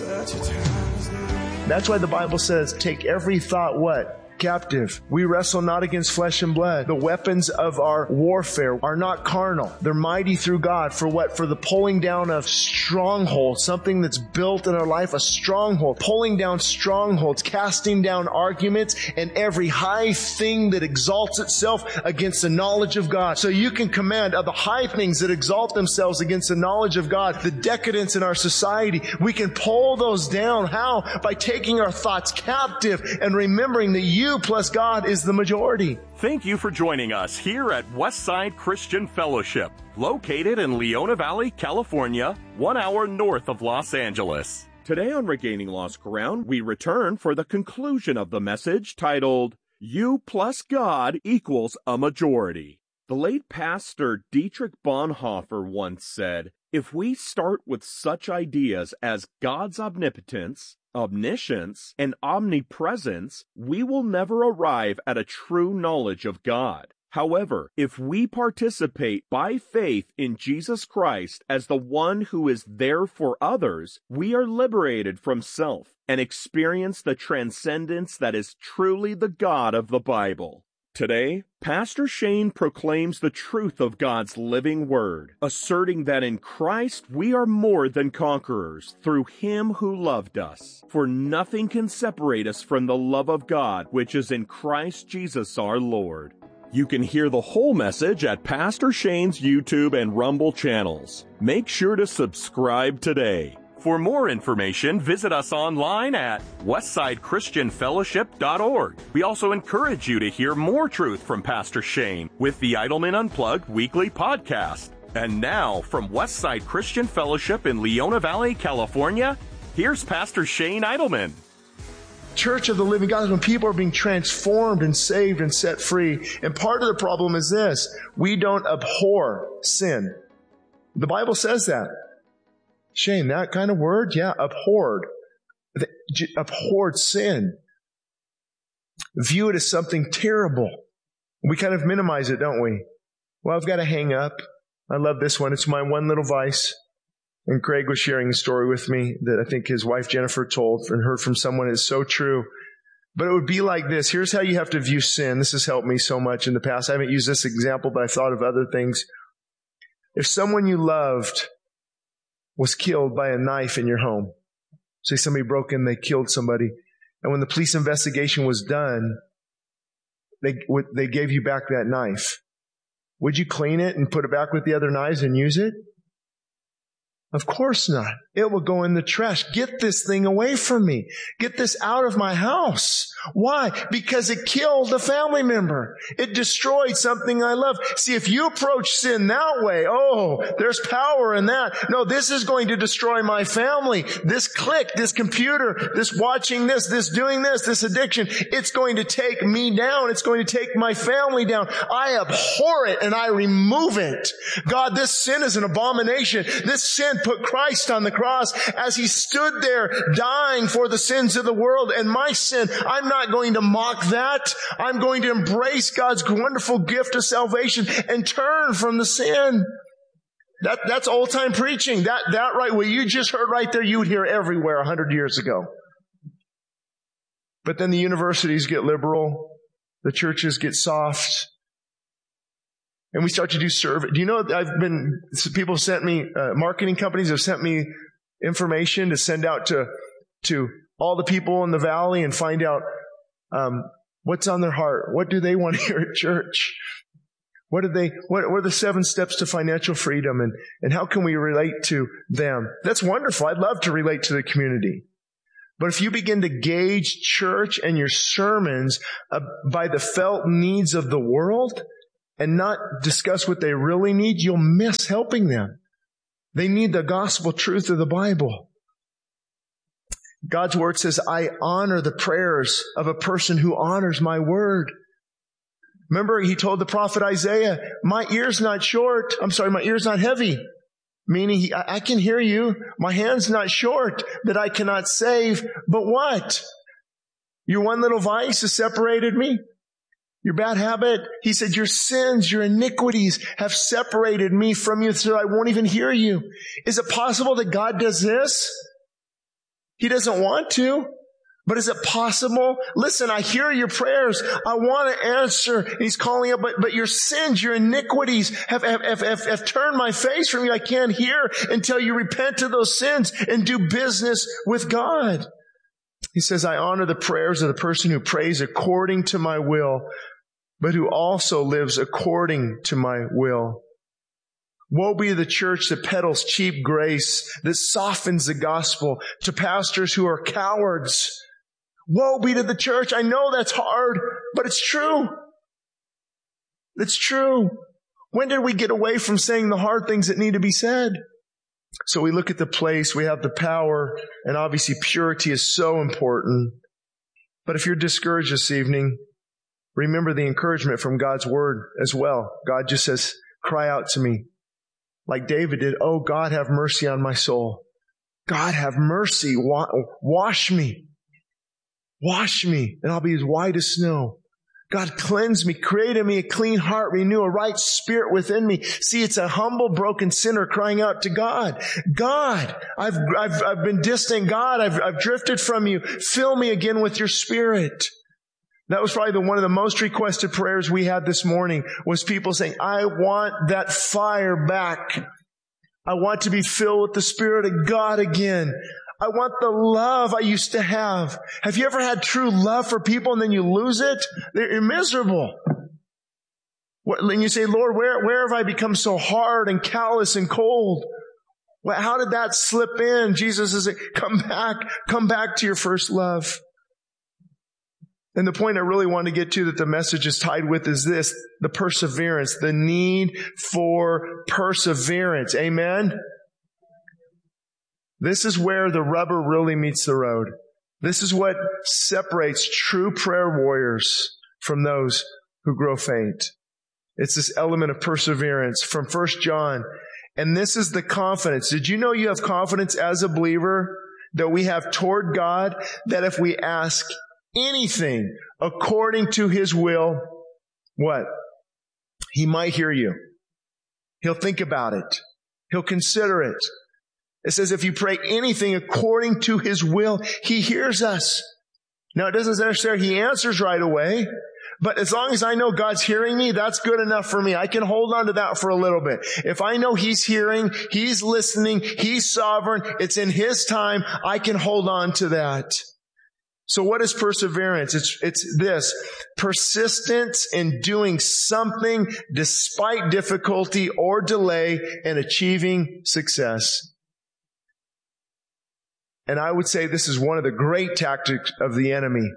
That's why the Bible says, take every thought, what? Captive. We wrestle not against flesh and blood. The weapons of our warfare are not carnal. They're mighty through God for what? For the pulling down of strongholds, something that's built in our life, a stronghold. Pulling down strongholds, casting down arguments, and every high thing that exalts itself against the knowledge of God. So you can command of the high things that exalt themselves against the knowledge of God, the decadence in our society. We can pull those down. How? By taking our thoughts captive and remembering that you plus God is the majority. Thank you for joining us here at Westside Christian Fellowship, located in Leona Valley, California, 1 hour north of Los Angeles. Today on Regaining Lost Ground, we return for the conclusion of the message titled, You plus God equals a majority. The late pastor Dietrich Bonhoeffer once said, if we start with such ideas as God's omnipotence, omniscience, and omnipresence, we will never arrive at a true knowledge of God. However, if we participate by faith in Jesus Christ as the one who is there for others, we are liberated from self and experience the transcendence that is truly the God of the Bible. Today, Pastor Shane proclaims the truth of God's living word, asserting that in Christ we are more than conquerors through Him who loved us. For nothing can separate us from the love of God, which is in Christ Jesus our Lord. You can hear the whole message at Pastor Shane's YouTube and Rumble channels. Make sure to subscribe today. For more information, visit us online at westsidechristianfellowship.org. We also encourage you to hear more truth from Pastor Shane with the Idleman Unplugged weekly podcast. And now, from Westside Christian Fellowship in Leona Valley, California, here's Pastor Shane Idleman. Church of the living God is when people are being transformed and saved and set free. And part of the problem is this: we don't abhor sin. The Bible says that. Shane, that kind of word? Yeah, abhorred. Abhorred sin. View it as something terrible. We kind of minimize it, don't we? Well, I've got to hang up. I love this one. It's my one little vice. And Craig was sharing a story with me that I think his wife Jennifer told and heard from someone. It's so true. But it would be like this. Here's how you have to view sin. This has helped me so much in the past. I haven't used this example, but I thought of other things. If someone you loved was killed by a knife in your home. Say somebody broke in, they killed somebody. And when the police investigation was done, they gave you back that knife. Would you clean it and put it back with the other knives and use it? Of course not. It will go in the trash. Get this thing away from me. Get this out of my house. Why? Because it killed a family member. It destroyed something I love. See, if you approach sin that way, there's power in that. No, this is going to destroy my family. This click, this computer, this watching this doing this addiction, it's going to take me down. It's going to take my family down. I abhor it and I remove it. God, this sin is an abomination. This sin put Christ on the cross as He stood there dying for the sins of the world. And my sin, I'm not going to mock that. I'm going to embrace God's wonderful gift of salvation and turn from the sin. That's old time preaching. That right, what you just heard right there, you would hear everywhere 100 years ago. But then the universities get liberal. The churches get soft. And we start to do survey. Do you know, people have sent me, marketing companies have sent me information to send out to all the people in the valley and find out, what's on their heart. What do they want to hear at church? What are the 7 steps to financial freedom and how can we relate to them? That's wonderful. I'd love to relate to the community. But if you begin to gauge church and your sermons by the felt needs of the world, and not discuss what they really need, you'll miss helping them. They need the gospel truth of the Bible. God's word says, I honor the prayers of a person who honors my word. Remember, He told the prophet Isaiah, my ear's not heavy. Meaning, I can hear you. My hand's not short that I cannot save. But what? Your one little vice has separated me? Your bad habit? He said, your sins, your iniquities have separated me from you so I won't even hear you. Is it possible that God does this? He doesn't want to. But is it possible? Listen, I hear your prayers. I want to answer. And he's calling up, but your sins, your iniquities have turned my face from you. I can't hear until you repent of those sins and do business with God. He says, I honor the prayers of the person who prays according to my will, but who also lives according to my will. Woe be to the church that peddles cheap grace, that softens the gospel, to pastors who are cowards. Woe be to the church. I know that's hard, but it's true. It's true. When did we get away from saying the hard things that need to be said? So we look at the place, we have the power, and obviously purity is so important. But if you're discouraged this evening, remember the encouragement from God's word as well. God just says, cry out to me. Like David did, oh God, have mercy on my soul. God, have mercy. Wash me. Wash me, and I'll be as white as snow. God, cleanse me, create in me a clean heart, renew a right spirit within me. See, it's a humble, broken sinner crying out to God. God, I've been distant. God, I've drifted from you. Fill me again with your spirit. That was probably one of the most requested prayers we had this morning, was people saying, I want that fire back. I want to be filled with the Spirit of God again. I want the love I used to have. Have you ever had true love for people and then you lose it? You're miserable. And you say, Lord, where have I become so hard and callous and cold? Well, how did that slip in? Jesus is saying, come back to your first love. And the point I really want to get to that the message is tied with is this, the perseverance, the need for perseverance. Amen? This is where the rubber really meets the road. This is what separates true prayer warriors from those who grow faint. It's this element of perseverance from 1 John. And this is the confidence. Did you know you have confidence as a believer that we have toward God, that if we ask anything according to His will, what? He might hear you. He'll think about it. He'll consider it. It says if you pray anything according to His will, He hears us. Now, it doesn't necessarily He answers right away, but as long as I know God's hearing me, that's good enough for me. I can hold on to that for a little bit. If I know He's hearing, He's listening, He's sovereign, it's in His time, I can hold on to that. So what is perseverance? It's this, persistence in doing something despite difficulty or delay and achieving success. And I would say this is one of the great tactics of the enemy.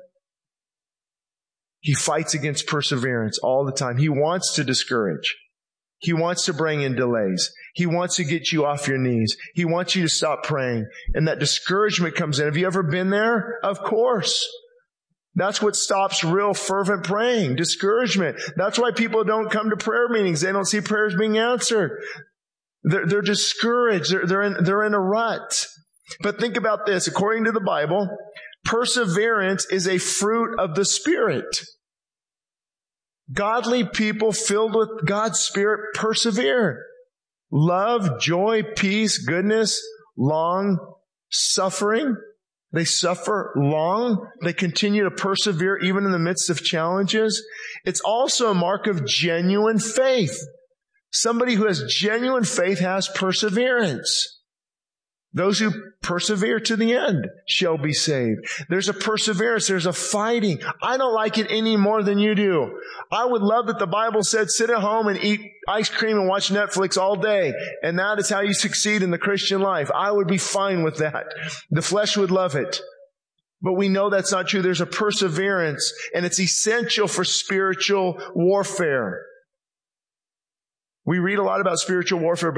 He fights against perseverance all the time. He wants to discourage. He wants to bring in delays. He wants to get you off your knees. He wants you to stop praying. And that discouragement comes in. Have you ever been there? Of course. That's what stops real fervent praying. Discouragement. That's why people don't come to prayer meetings. They don't see prayers being answered. They're discouraged. They're in a rut. But think about this. According to the Bible, perseverance is a fruit of the Spirit. Godly people filled with God's Spirit persevere. Love, joy, peace, goodness, long suffering. They suffer long. They continue to persevere even in the midst of challenges. It's also a mark of genuine faith. Somebody who has genuine faith has perseverance. Those who persevere to the end shall be saved. There's a perseverance. There's a fighting. I don't like it any more than you do. I would love that the Bible said sit at home and eat ice cream and watch Netflix all day. And that is how you succeed in the Christian life. I would be fine with that. The flesh would love it. But we know that's not true. There's a perseverance, and it's essential for spiritual warfare. We read a lot about spiritual warfare, but